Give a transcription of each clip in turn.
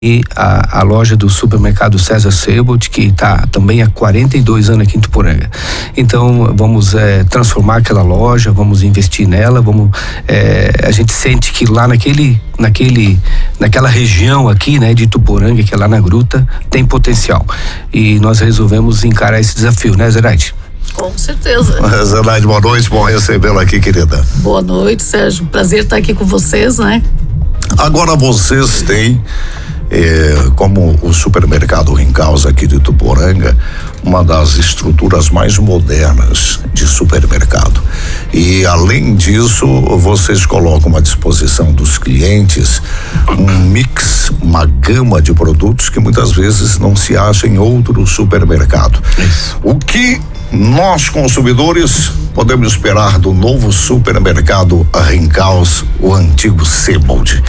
E a loja do supermercado César Sebold, que está também há 42 anos aqui em Ituporanga. Então vamos transformar aquela loja, vamos investir nela, a gente sente que lá naquela região aqui, né, de Ituporanga, que é lá na Gruta, tem potencial. E nós resolvemos encarar esse desafio, né, Zeraide? Com certeza. Zeraide, boa noite, bom recebê-la aqui, querida. Boa noite, Sérgio. Prazer estar aqui com vocês, né? Agora vocês têm, como o supermercado Rincaus aqui de Ituporanga, uma das estruturas mais modernas de supermercado. E além disso, vocês colocam à disposição dos clientes um mix, uma gama de produtos que muitas vezes não se acha em outro supermercado. Isso. O que nós, consumidores, podemos esperar do novo supermercado Rincaus, o antigo Sebold?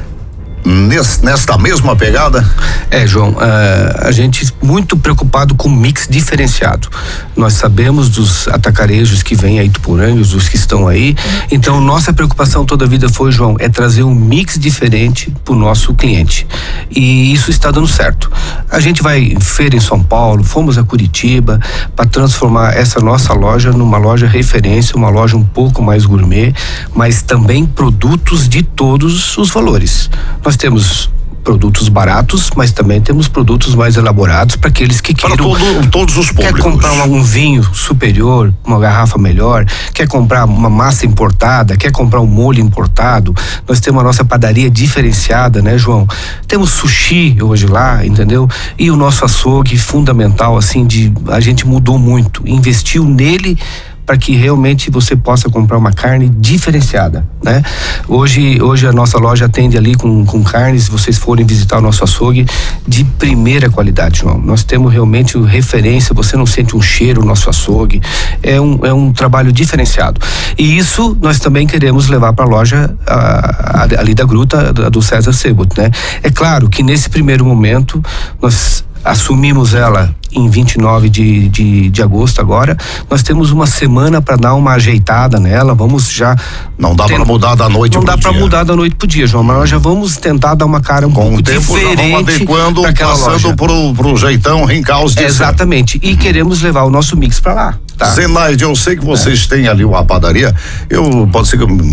Nesta mesma pegada? João, a gente muito preocupado com mix diferenciado. Nós sabemos dos atacarejos que vêm aí Ituporanga, dos que estão aí. Então nossa preocupação toda a vida foi, João, trazer um mix diferente para o nosso cliente. E isso está dando certo. A gente vai em feira em São Paulo, fomos a Curitiba para transformar essa nossa loja numa loja referência, uma loja um pouco mais gourmet, mas também produtos de todos os valores. Nós temos produtos baratos, mas também temos produtos mais elaborados para aqueles que queiram. Para todos os públicos. Quer comprar um vinho superior, uma garrafa melhor, quer comprar uma massa importada, quer comprar um molho importado. Nós temos a nossa padaria diferenciada, né, João? Temos sushi hoje lá, entendeu? E o nosso açougue fundamental, assim, a gente mudou muito, investiu nele para que realmente você possa comprar uma carne diferenciada, né? Hoje a nossa loja atende ali com carnes, se vocês forem visitar o nosso açougue, de primeira qualidade, João. Nós temos realmente referência, você não sente um cheiro no nosso açougue, é um trabalho diferenciado. E isso nós também queremos levar para a loja ali da Gruta, do César Sebold, né? É claro que nesse primeiro momento nós assumimos ela em 29 de agosto agora. Nós temos uma semana para dar uma ajeitada nela, vamos já... Não dá para mudar da noite pro dia. Não dá para mudar da noite pro dia, João, mas nós já vamos tentar dar uma cara pouco diferente. Com o tempo já vamos adequando, passando pro jeitão Rincaus. Exatamente, e queremos levar o nosso mix para lá. Tá? Zenaide, eu sei que vocês têm ali uma padaria, pode ser que eu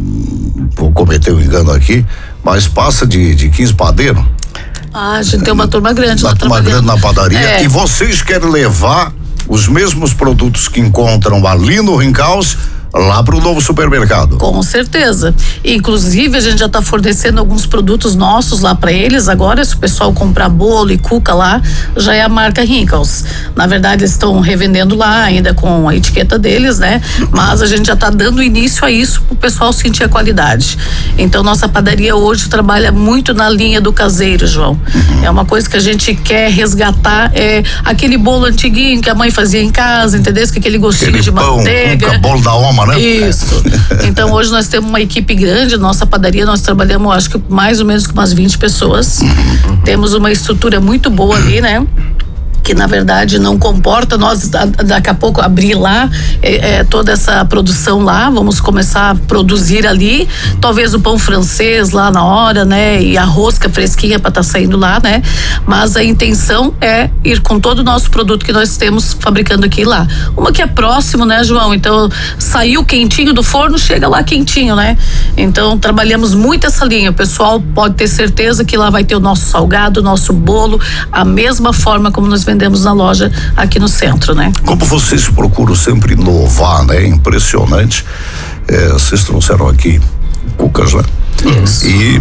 vou cometer um engano aqui, mas passa de 15 padeiros. A gente tem uma turma grande lá trabalhando. Uma grande na padaria. E vocês querem levar os mesmos produtos que encontram ali no Rincaus lá para o novo supermercado? Com certeza. Inclusive a gente já está fornecendo alguns produtos nossos lá para eles. Agora, se o pessoal comprar bolo e cuca lá, já é a marca Rincaus. Na verdade, eles estão revendendo lá ainda com a etiqueta deles, né? Mas a gente já está dando início a isso para o pessoal sentir a qualidade. Então nossa padaria hoje trabalha muito na linha do caseiro, João. É uma coisa que a gente quer resgatar, aquele bolo antiguinho que a mãe fazia em casa, entendeu? Com aquele gostinho aquele de pão, manteiga. Bolo da Oma, né? Isso. Então hoje nós temos uma equipe grande, nossa padaria, nós trabalhamos acho que mais ou menos com umas 20 pessoas. Temos uma estrutura muito boa ali, né? Que na verdade não comporta nós daqui a pouco abrir lá toda essa produção lá, vamos começar a produzir ali, talvez o pão francês lá na hora, né, e a rosca fresquinha para estar saindo lá, né, mas a intenção é ir com todo o nosso produto que nós temos fabricando aqui lá, uma que é próximo, né, João, então saiu quentinho do forno, chega lá quentinho, né, então trabalhamos muito essa linha, o pessoal pode ter certeza que lá vai ter o nosso salgado, o nosso bolo, a mesma forma como nós vendemos na loja aqui no centro, né? Como vocês procuram sempre inovar, né? Impressionante. Vocês trouxeram aqui cucas, né? Isso. E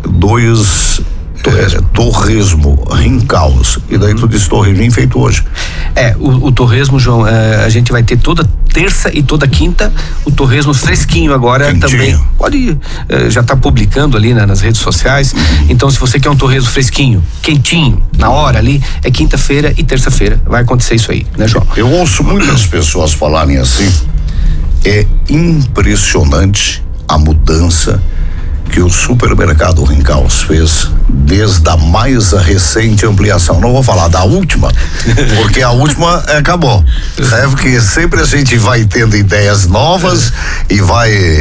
2 torresmo Rincaus. E daí tu disse torresmo feito hoje. O torresmo, João, a gente vai ter toda terça e toda quinta o torresmo fresquinho agora. Quentinho. Também. Pode, já tá publicando ali nas redes sociais. Então, se você quer um torresmo fresquinho, quentinho, na hora ali, é quinta-feira e terça-feira. Vai acontecer isso aí, né, João? Eu ouço muitas pessoas falarem assim. É impressionante a mudança que o supermercado Rincaus fez desde a mais recente ampliação. Não vou falar da última, porque a última acabou. Sabe que sempre a gente vai tendo ideias novas e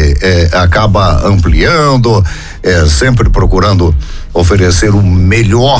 acaba ampliando, sempre procurando oferecer o melhor